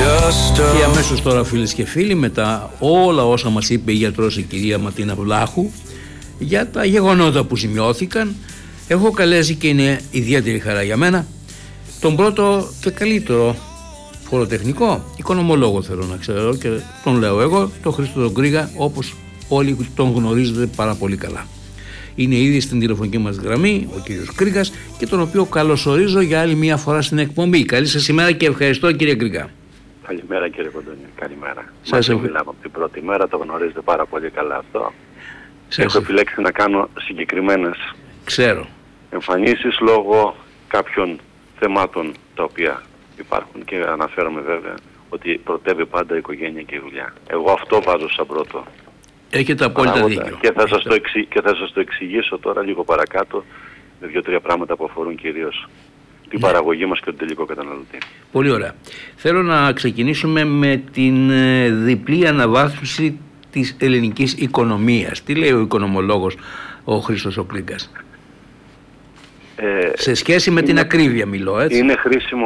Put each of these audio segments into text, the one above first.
Και αμέσως τώρα, φίλες και φίλοι, μετά όλα όσα μας είπε η γιατρός η κυρία Ματίνα Βλάχου για τα γεγονότα που σημειώθηκαν, έχω καλέσει, και είναι ιδιαίτερη χαρά για μένα, τον πρώτο και καλύτερο φοροτεχνικό οικονομολόγο, θέλω να ξέρω, και τον λέω εγώ, τον Χρήστο τον Κρίγα, όπως όλοι τον γνωρίζετε πάρα πολύ καλά. Είναι ήδη στην τηλεφωνική μας γραμμή ο κύριος Κρίγας, και τον οποίο καλωσορίζω για άλλη μια φορά στην εκπομπή. Καλή σας ημέρα και ευχαριστώ, κύριε Κρίγα. Καλημέρα, κύριε Κοντονή, καλημέρα. Σας μιλάμε από την πρώτη μέρα, το γνωρίζετε πάρα πολύ καλά αυτό. Έχω επιλέξει να κάνω συγκεκριμένες εμφανίσεις λόγω κάποιων θεμάτων τα οποία υπάρχουν, και αναφέρομαι βέβαια ότι πρωτεύει πάντα η οικογένεια και η δουλειά. Εγώ αυτό βάζω σαν πρώτο. Έχετε απόλυτα δίκιο. Και θα σας το εξηγήσω τώρα λίγο παρακάτω με 2-3 πράγματα που αφορούν κυρίως την παραγωγή μας και τον τελικό καταναλωτή. Πολύ ωραία. Θέλω να ξεκινήσουμε με την διπλή αναβάθμιση της ελληνικής οικονομίας. Τι λέει ο οικονομολόγος ο Χρήστος ο Κρίγας? Σε σχέση με την ακρίβεια μιλώ, έτσι. Είναι χρήσιμο.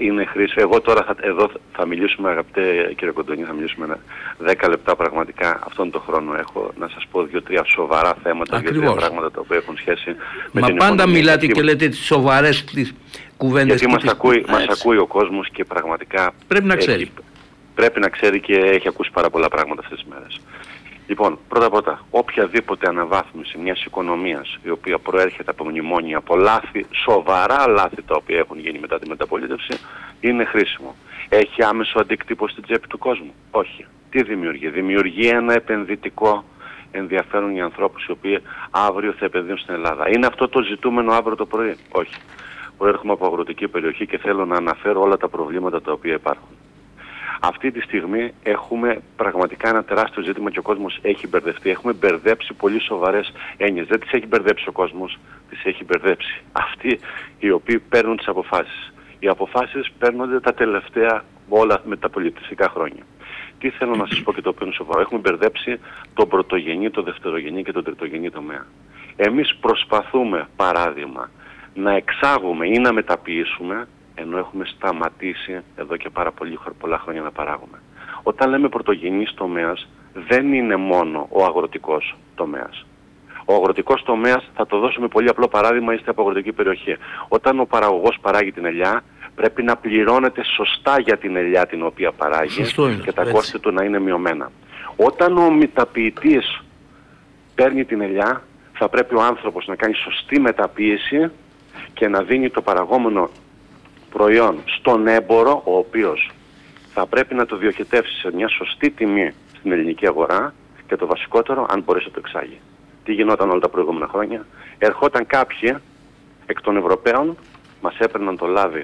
Εγώ τώρα εδώ θα μιλήσουμε, αγαπητέ κύριε Κοντονή, θα μιλήσουμε 10 λεπτά πραγματικά. Αυτόν τον χρόνο έχω να σας πω 2-3 σοβαρά θέματα, 2-3 πράγματα τα οποία έχουν σχέση με την πάντα οικονομία. μιλάτε και λέτε τις σοβαρές τις κουβέντες. Γιατί μας ακούει ο κόσμος και πραγματικά πρέπει να ξέρει. Πρέπει να ξέρει και έχει ακούσει πάρα πολλά πράγματα αυτές τις μέρες. Λοιπόν, πρώτα, οποιαδήποτε αναβάθμιση μιας οικονομίας η οποία προέρχεται από μνημόνια, από λάθη, σοβαρά λάθη τα οποία έχουν γίνει μετά τη μεταπολίτευση, είναι χρήσιμο. Έχει άμεσο αντίκτυπο στην τσέπη του κόσμου? Όχι. Τι δημιουργεί? Δημιουργεί ένα επενδυτικό ενδιαφέρον για ανθρώπους οι οποίοι αύριο θα επενδύουν στην Ελλάδα. Είναι αυτό το ζητούμενο αύριο το πρωί? Όχι. Προέρχομαι από αγροτική περιοχή και θέλω να αναφέρω όλα τα προβλήματα τα οποία υπάρχουν. Αυτή τη στιγμή έχουμε πραγματικά ένα τεράστιο ζήτημα και ο κόσμος έχει μπερδευτεί. Έχουμε μπερδέψει πολύ σοβαρές έννοιες. Δεν τις έχει μπερδέψει ο κόσμος, τις έχει μπερδέψει αυτοί οι οποίοι παίρνουν τις αποφάσεις. Οι αποφάσεις παίρνονται τα τελευταία όλα με τα πολιτιστικά χρόνια. Τι θέλω να σας πω και το οποίο είναι σοβαρό? Έχουμε μπερδέψει τον πρωτογενή, τον δευτερογενή και τον τριτογενή τομέα. Εμείς προσπαθούμε, παράδειγμα, να εξάγουμε ή να μεταποιήσουμε, ενώ έχουμε σταματήσει εδώ και πάρα πολλά χρόνια να παράγουμε. Όταν λέμε πρωτογενής τομέας, δεν είναι μόνο ο αγροτικός τομέας. Ο αγροτικός τομέας, θα το δώσουμε πολύ απλό παράδειγμα, είστε από αγροτική περιοχή. Όταν ο παραγωγός παράγει την ελιά, πρέπει να πληρώνεται σωστά για την ελιά την οποία παράγει και τα κόστη του να είναι μειωμένα. Όταν ο μεταποιητής παίρνει την ελιά, θα πρέπει ο άνθρωπος να κάνει σωστή μεταποίηση και να δίνει το παραγόμενο προϊόν στον έμπορο, ο οποίος θα πρέπει να το διοχετεύσει σε μια σωστή τιμή στην ελληνική αγορά και το βασικότερο, αν μπορέσει να το εξάγει. Τι γινόταν όλα τα προηγούμενα χρόνια? Ερχόταν κάποιοι εκ των Ευρωπαίων, μας έπαιρναν το λάδι.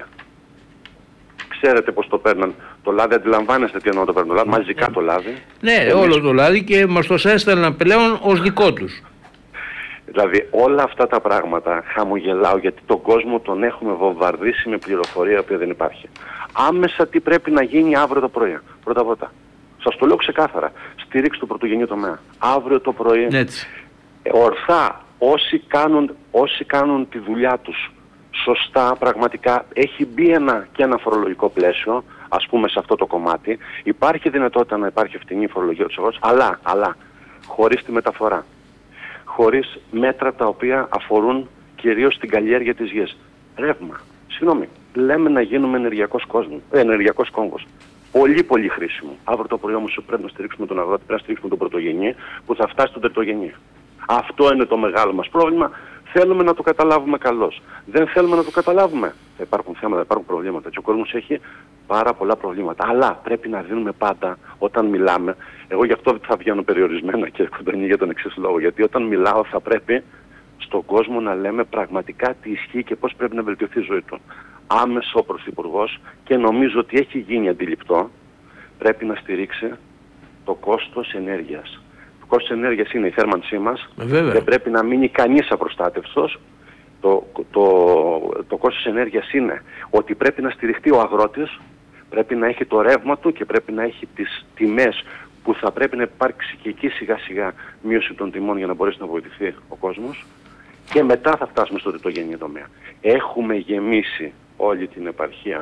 Ξέρετε πώς το παίρναν το λάδι? Αντιλαμβάνεστε τι εννοώ το παίρνουν το λάδι? Μαζικά το λάδι. Ναι, όλο το λάδι, και μας το έστελναν πλέον ως δικό τους. Δηλαδή όλα αυτά τα πράγματα χαμογελάω, γιατί τον κόσμο τον έχουμε βομβαρδίσει με πληροφορία που δεν υπάρχει. Άμεσα τι πρέπει να γίνει αύριο το πρωί? Πρώτα. Σας το λέω ξεκάθαρα. Στήριξη του πρωτογενή τομέα. Αύριο το πρωί, ορθά, όσοι κάνουν τη δουλειά τους σωστά, πραγματικά έχει μπει ένα φορολογικό πλαίσιο, ας πούμε σε αυτό το κομμάτι. Υπάρχει δυνατότητα να υπάρχει φτηνή φορολογία του αγρότες, αλλά χωρίς τη μεταφορά. Χωρίς μέτρα τα οποία αφορούν κυρίως την καλλιέργεια της γης. Ρεύμα. Συγγνώμη. Λέμε να γίνουμε ενεργειακός κόμβος. Πολύ πολύ χρήσιμο. Αύριο το πρωί όμως πρέπει να στηρίξουμε τον αγρότη, πρέπει να στηρίξουμε τον πρωτογενή που θα φτάσει στον τριτογενή. Αυτό είναι το μεγάλο μας πρόβλημα. Θέλουμε να το καταλάβουμε καλώς. Δεν θέλουμε να το καταλάβουμε. Θα υπάρχουν θέματα, θα υπάρχουν προβλήματα. Και ο κόσμος έχει πάρα πολλά προβλήματα. Αλλά πρέπει να δίνουμε πάντα όταν μιλάμε. Εγώ γι' αυτό θα βγαίνω περιορισμένα, κύριε Κοντονή, για τον εξής λόγο. Γιατί όταν μιλάω θα πρέπει στον κόσμο να λέμε πραγματικά τι ισχύει και πώς πρέπει να βελτιωθεί η ζωή του. Άμεσα ο Πρωθυπουργός, και νομίζω ότι έχει γίνει αντιληπτό, πρέπει να στηρίξει το κόστος ενέργειας. Το κόστος ενέργειας είναι η θέρμανσή μας. Δεν πρέπει να μείνει κανείς απροστάτευτος. Το κόστος ενέργειας είναι ότι πρέπει να στηριχτεί ο αγρότης, πρέπει να έχει το ρεύμα του και πρέπει να έχει τις τιμές που θα πρέπει να υπάρξει και εκεί σιγά σιγά μείωση των τιμών για να μπορέσει να βοηθηθεί ο κόσμος, και μετά θα φτάσουμε στο τριτογενή τομέα. Έχουμε γεμίσει όλη την επαρχία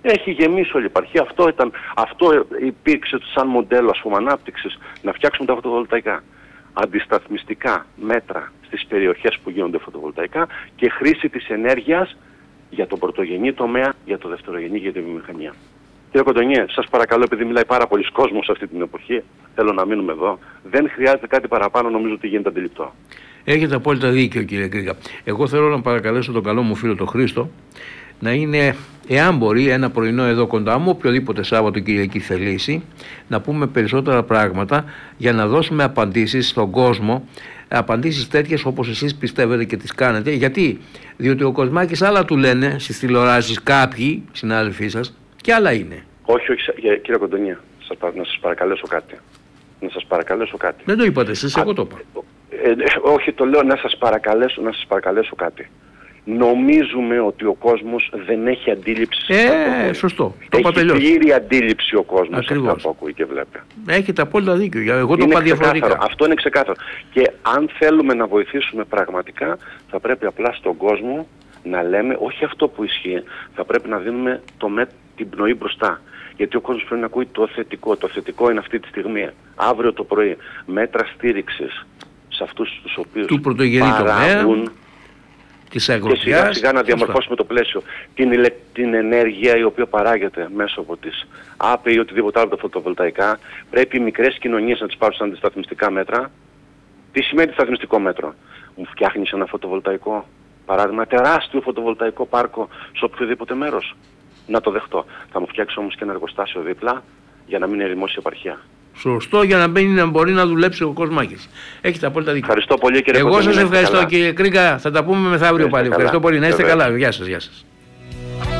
Έχει γεμίσει όλη η επαρχία. Αυτό υπήρξε σαν μοντέλο, ας πούμε, ανάπτυξης, να φτιάξουμε τα φωτοβολταϊκά. Αντισταθμιστικά μέτρα στις περιοχές που γίνονται φωτοβολταϊκά και χρήση της ενέργειας για τον πρωτογενή τομέα, για το δευτερογενή, για τη βιομηχανία. Κύριε Κοντονιέ, σας παρακαλώ, επειδή μιλάει πάρα πολλοί κόσμος αυτή την εποχή, θέλω να μείνουμε εδώ. Δεν χρειάζεται κάτι παραπάνω, νομίζω ότι γίνεται αντιληπτό. Έχετε απόλυτα δίκιο, κύριε Κρίγα. Εγώ θέλω να παρακαλέσω τον καλό μου φίλο τον Χρήστο να είναι, εάν μπορεί, ένα πρωινό εδώ κοντά μου, οποιοδήποτε Σάββατο Κυριακή θελήσει, να πούμε περισσότερα πράγματα για να δώσουμε απαντήσεις στον κόσμο, απαντήσεις τέτοιες όπως εσείς πιστεύετε και τις κάνετε. Γιατί? Διότι ο Κοσμάκης άλλα του λένε στις τηλεοράσεις κάποιοι συνάδελφοί σας και άλλα είναι. Όχι, κύριε Κοντονιέ, να σας παρακαλέσω κάτι. Δεν το είπατε εσείς, εγώ το είπα. Όχι, το λέω να σας παρακαλέσω κάτι. Νομίζουμε ότι ο κόσμος δεν έχει αντίληψη. Σωστό. Έχει πλήρη αντίληψη ο κόσμος. Ακριβώς. Αυτό που ακούει και βλέπει. Έχετε απόλυτα δίκιο. Εγώ το είπα διαφορετικά. Αυτό είναι ξεκάθαρο. Και αν θέλουμε να βοηθήσουμε πραγματικά, θα πρέπει απλά στον κόσμο να λέμε όχι αυτό που ισχύει. Θα πρέπει να δίνουμε την πνοή μπροστά. Γιατί ο κόσμος πρέπει να ακούει το θετικό. Το θετικό είναι αυτή τη στιγμή. Αύριο το πρωί μέτρα στήριξης σε αυτούς τους οποίους παράγουν και σιγά σιγά να διαμορφώσουμε το πλαίσιο. Την ενέργεια η οποία παράγεται μέσω από τις ΑΠΕ ή οτιδήποτε άλλο τα φωτοβολταϊκά, πρέπει οι μικρές κοινωνίες να τις πάρουν σαν αντισταθμιστικά μέτρα. Τι σημαίνει σταθμιστικό μέτρο? Μου φτιάχνεις ένα φωτοβολταϊκό, παράδειγμα, τεράστιο φωτοβολταϊκό πάρκο σε οποιοδήποτε μέρος. Να το δεχτώ. Θα μου φτιάξει όμως και ένα εργοστάσιο δίπλα για να μην είναι δημόσια επαρχία. Σωστό, για να μπορεί να δουλέψει ο Κοσμάκης. Έχετε απόλυτα δίκιο. Ευχαριστώ πολύ, κύριε Κοντονιέ. Εγώ σας ευχαριστώ, κύριε Κρίγα. Θα τα πούμε μεθαύριο πάλι. Ευχαριστώ πολύ. Να είστε καλά. Γεια σας.